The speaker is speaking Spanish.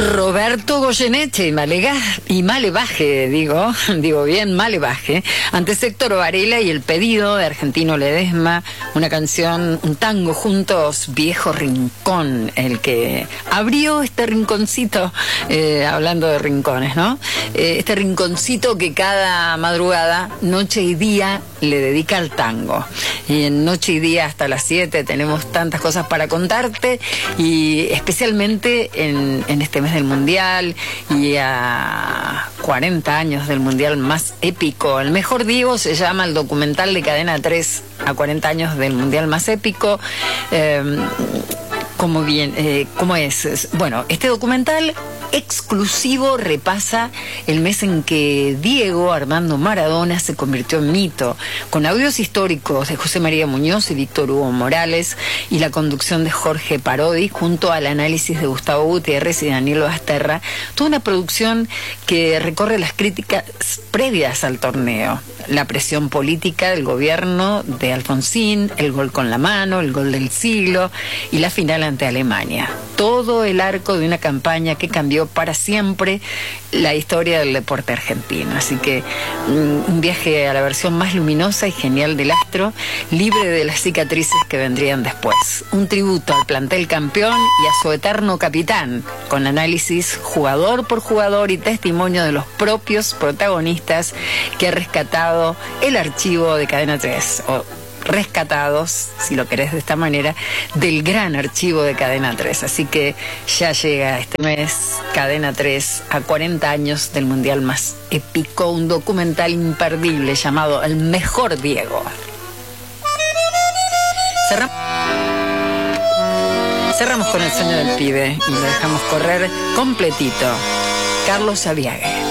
Roberto Goyeneche y Malevaje, digo bien, Malevaje, ante Héctor Varela y El Pedido de Argentino Ledesma, una canción, un tango juntos, Viejo Rincón, el que abrió este rinconcito, hablando de rincones, ¿no? Este rinconcito que cada madrugada, noche y día, le dedica al tango. Y en Noche y Día hasta las 7 tenemos tantas cosas para contarte, y especialmente en este mes del Mundial y a 40 años del Mundial más épico. El Mejor Diego se llama el documental de Cadena 3 a 40 años del Mundial más épico. ¿Cómo es? Bueno, este documental exclusivo repasa el mes en que Diego Armando Maradona se convirtió en mito, con audios históricos de José María Muñoz y Víctor Hugo Morales y la conducción de Jorge Parodi, junto al análisis de Gustavo Gutiérrez y Daniel Basterra, toda una producción que recorre las críticas previas al torneo, la presión política del gobierno de Alfonsín, el gol con la mano, el gol del siglo y la final ante Alemania. Todo el arco de una campaña que cambió para siempre la historia del deporte argentino. Así que un viaje a la versión más luminosa y genial del astro, libre de las cicatrices que vendrían después. Un tributo al plantel campeón y a su eterno capitán, con análisis jugador por jugador y testimonio de los propios protagonistas que ha rescatado el archivo de Cadena 3, o rescatados, si lo querés de esta manera, del gran archivo de Cadena 3. Así que ya llega este mes Cadena 3 a 40 años del Mundial más épico, un documental imperdible llamado El Mejor Diego. Cerramos con El Sueño del Pibe y lo dejamos correr completito. Carlos Aviague.